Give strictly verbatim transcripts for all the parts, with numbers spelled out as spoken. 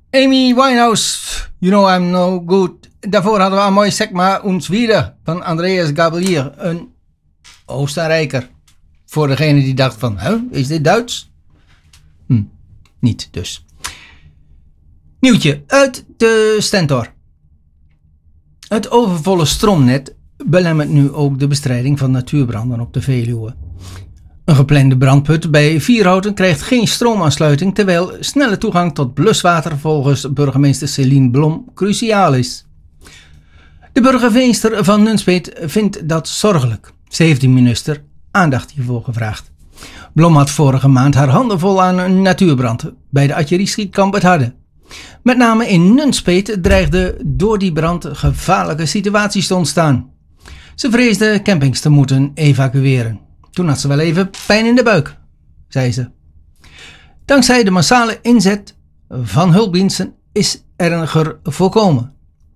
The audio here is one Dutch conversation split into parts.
Amy Winehouse, You Know I'm No Good. Daarvoor hadden we een mooi Zeg maar uns wieder van Andreas Gabalier, een Oostenrijker. Voor degene die dacht van, huh, is dit Duits? Hm, niet dus. Nieuwtje uit de Stentor. Het overvolle stroomnet belemmert nu ook de bestrijding van natuurbranden op de Veluwe. Een geplande brandput bij Vierhouten krijgt geen stroomaansluiting, terwijl snelle toegang tot bluswater volgens burgemeester Celine Blom cruciaal is. De burgemeester van Nunspeet vindt dat zorgelijk. Ze heeft de minister aandacht hiervoor gevraagd. Blom had vorige maand haar handen vol aan een natuurbrand bij de artillerieschietkamp Het Harde. Met name in Nunspeet dreigden door die brand gevaarlijke situaties te ontstaan. Ze vreesde campings te moeten evacueren. Toen had ze wel even pijn in de buik, zei ze. Dankzij de massale inzet van hulpdiensten is erger voorkomen.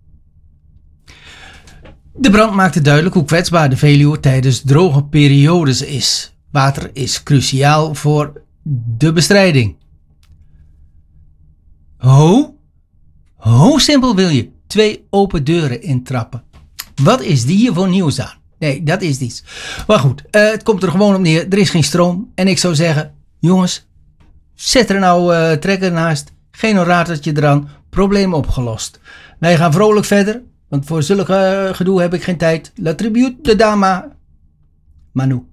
De brand maakte duidelijk hoe kwetsbaar de Veluwe tijdens droge periodes is. Water is cruciaal voor de bestrijding. Hoe? Hoe simpel wil je twee open deuren intrappen? Wat is die hier voor nieuws aan? Nee, dat is niets. Maar goed, uh, het komt er gewoon op neer. Er is geen stroom. En ik zou zeggen, jongens, zet er nou uh, trekker naast. Geen oratortje eraan. Probleem opgelost. Wij gaan vrolijk verder. Want voor zulke uh, gedoe heb ik geen tijd. La tribute de dama. Manu.